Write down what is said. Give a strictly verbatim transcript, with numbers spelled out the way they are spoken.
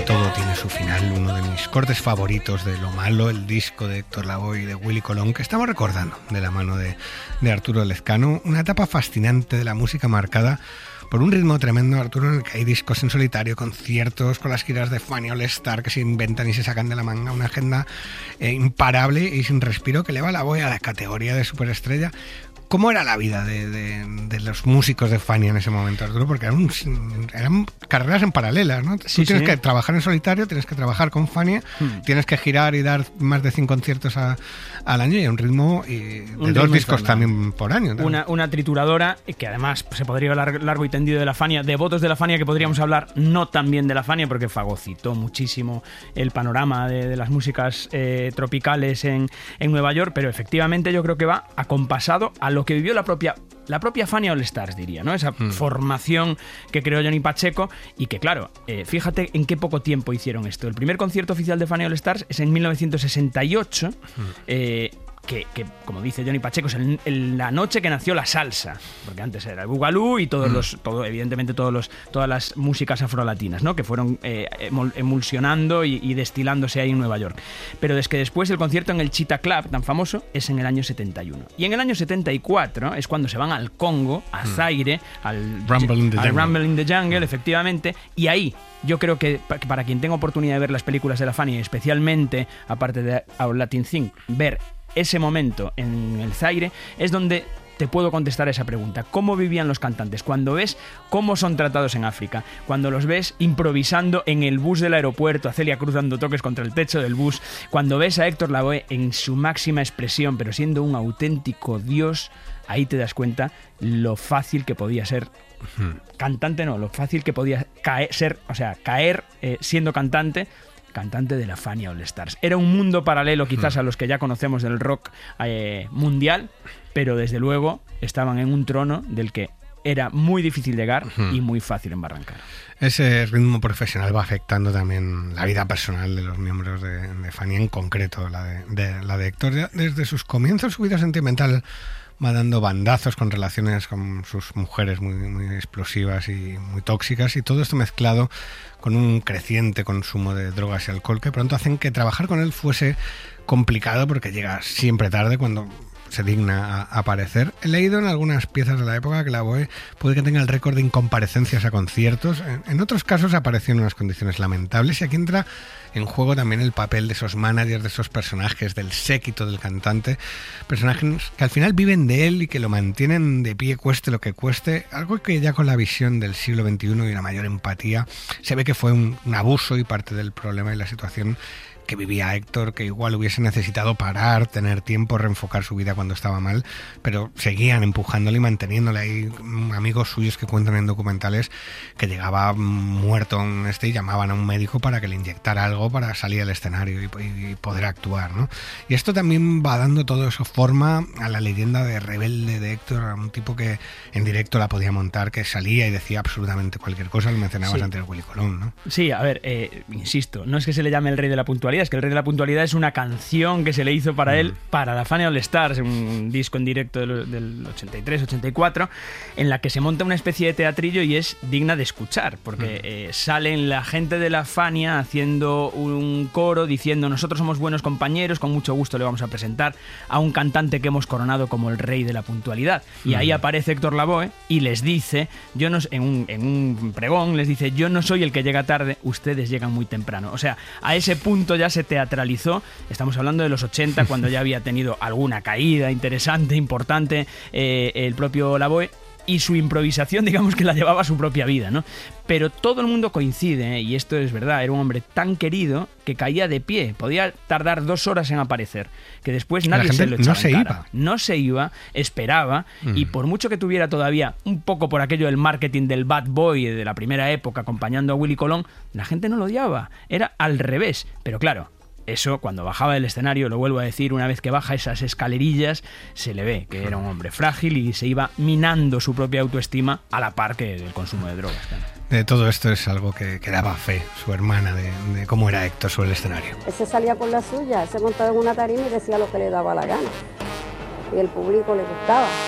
todo tiene su final, uno de mis cortes favoritos de Lo Malo, el disco de Héctor Lavoe y de Willy Colón, que estamos recordando de la mano de, de Arturo Lezcano, una etapa fascinante de la música marcada por un ritmo tremendo, Arturo, en el que hay discos en solitario, conciertos con las giras de Fania All Star que se inventan y se sacan de la manga, una agenda eh, imparable y sin respiro que eleva a Lavoe a la categoría de superestrella. ¿Cómo era la vida de, de, de los músicos de Fania en ese momento, Arturo? Porque eran, un, eran carreras en paralelas, ¿no? Sí, Tú tienes sí. que trabajar en solitario, tienes que trabajar con Fania, hmm. tienes que girar y dar más de cien conciertos a, al año y a un ritmo y de un dos ritmo discos infernal. También por año. También. Una, una trituradora que además se podría hablar largo y tendido de la Fania, devotos de la Fania que podríamos hablar no tan bien de la Fania porque fagocitó muchísimo el panorama de, de las músicas eh, tropicales en, en Nueva York, pero efectivamente yo creo que va acompasado a lo que vivió la propia La propia Fania All Stars, diría, ¿no? Esa mm. formación que creó Johnny Pacheco y que, claro, eh, fíjate en qué poco tiempo hicieron esto. El primer concierto oficial de Fania All Stars es en mil novecientos sesenta y ocho, mm. eh, que, que, como dice Johnny Pacheco, es el, el, la noche que nació la salsa, porque antes era el bugalú y todos mm. los, todo, evidentemente todos los, todas las músicas afrolatinas, ¿no? Que fueron eh, emulsionando y, y destilándose ahí en Nueva York. Pero es que después el concierto en el Cheetah Club, tan famoso, es en el año setenta y uno. Y en el año setenta y cuatro es cuando se van al Congo, a Zaire, al Rumble in the al Jungle, Rumble in the Jungle efectivamente, y ahí yo creo que para quien tenga oportunidad de ver las películas de la Fania, especialmente, aparte de Our Latin Thing, ver ese momento en el Zaire, es donde te puedo contestar esa pregunta. ¿Cómo vivían los cantantes? Cuando ves cómo son tratados en África, cuando los ves improvisando en el bus del aeropuerto, a Celia Cruz dando toques contra el techo del bus, cuando ves a Héctor Lavoe en su máxima expresión, pero siendo un auténtico dios, ahí te das cuenta lo fácil que podía ser cantante, no, lo fácil que podía caer, ser, o sea, caer eh, siendo cantante, cantante de la Fania All Stars. Era un mundo paralelo quizás a los que ya conocemos del rock eh, mundial, pero desde luego estaban en un trono del que era muy difícil llegar uh-huh. y muy fácil embarrancar. Ese ritmo profesional va afectando también la vida personal de los miembros de, de Fania, en concreto la de, de, la de Héctor. Ya desde sus comienzos, su vida sentimental va dando bandazos con relaciones con sus mujeres muy, muy explosivas y muy tóxicas, y todo esto mezclado con un creciente consumo de drogas y alcohol que pronto hacen que trabajar con él fuese complicado porque llega siempre tarde cuando se digna a aparecer. He leído en algunas piezas de la época que Lavoe puede que tenga el récord de incomparecencias a conciertos. En, en otros casos apareció en unas condiciones lamentables, y aquí entra en juego también el papel de esos managers, de esos personajes, del séquito del cantante, personajes que al final viven de él y que lo mantienen de pie cueste lo que cueste, algo que ya con la visión del siglo veintiuno y una mayor empatía se ve que fue un, un abuso y parte del problema y la situación que vivía Héctor, que igual hubiese necesitado parar, tener tiempo, reenfocar su vida cuando estaba mal, pero seguían empujándole y manteniéndole. Hay amigos suyos que cuentan en documentales que llegaba muerto en este y llamaban a un médico para que le inyectara algo para salir al escenario y, y poder actuar, ¿no? Y esto también va dando todo eso forma a la leyenda de rebelde de Héctor, a un tipo que en directo la podía montar, que salía y decía absolutamente cualquier cosa. Lo mencionabas sí. antes, Willy Colón, ¿no? Sí, a ver, eh, insisto, no es que se le llame el rey de la puntualidad, es que el rey de la puntualidad es una canción que se le hizo para mm. él, para la Fania All Stars, un disco en directo del, del ochenta y tres ochenta y cuatro, en la que se monta una especie de teatrillo y es digna de escuchar, porque mm. eh, salen la gente de la Fania haciendo un coro diciendo: nosotros somos buenos compañeros, con mucho gusto le vamos a presentar a un cantante que hemos coronado como el rey de la puntualidad. Y mm. ahí aparece Héctor Lavoe y les dice, yo no, en, un, en un pregón les dice: yo no soy el que llega tarde, ustedes llegan muy temprano. O sea, a ese punto ya se teatralizó. Estamos hablando de los ochenta, cuando ya había tenido alguna caída interesante, importante, eh, el propio Lavoe, y su improvisación, digamos que la llevaba a su propia vida, ¿no? Pero todo el mundo coincide, ¿eh? Y esto es verdad, era un hombre tan querido que caía de pie, podía tardar dos horas en aparecer, que después nadie se lo echaba no se en cara. iba. No se iba, esperaba, mm. y por mucho que tuviera todavía un poco por aquello del marketing del bad boy de la primera época acompañando a Willy Colón, la gente no lo odiaba, era al revés. Pero claro, eso, cuando bajaba del escenario, lo vuelvo a decir, una vez que baja esas escalerillas, se le ve que era un hombre frágil y se iba minando su propia autoestima a la par que del consumo de drogas. Claro. De todo esto es algo que, que daba fe su hermana de, de cómo era Héctor sobre el escenario. Ese salía con la suya, se montaba en una tarima y decía lo que le daba la gana. Y el público le gustaba.